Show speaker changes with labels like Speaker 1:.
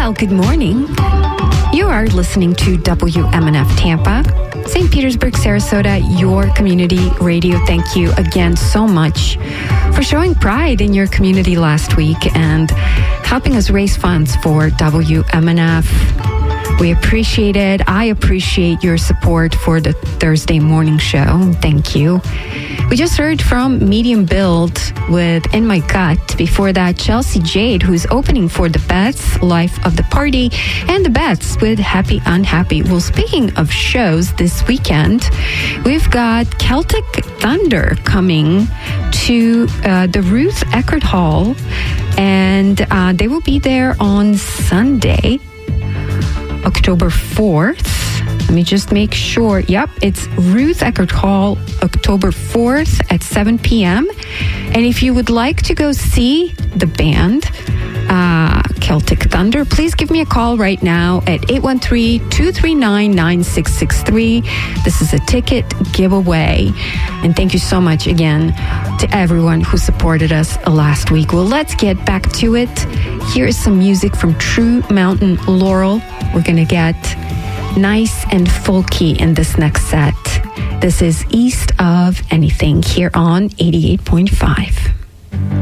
Speaker 1: Well, good morning. You are listening to WMNF Tampa, St. Petersburg, Sarasota, your community radio. Thank you again so much for showing pride in your community last week and helping us raise funds for WMNF. We appreciate it. I appreciate your support for the Thursday morning show. Thank you. We just heard from Medium Build with In My Gut. Before that, Chelsea Jade, who's opening for the Bets, Life of the Party, and the Bets with Happy Unhappy. Well, speaking of shows this weekend, we've got Celtic Thunder coming to the Ruth Eckerd Hall, and they will be there on Sunday, October 4th. Let me just make sure. Yep, it's Ruth Eckerd Hall, October 4th at 7 p.m. And if you would like to go see the band, Celtic Thunder, please give me a call right now at 813-239-9663. This is a ticket giveaway. And thank you so much again to everyone who supported us last week. Well, let's get back to it. Here is some music from True Mountain Laurel. We're going to get nice and folky in this next set. This is East of Anything here on 88.5.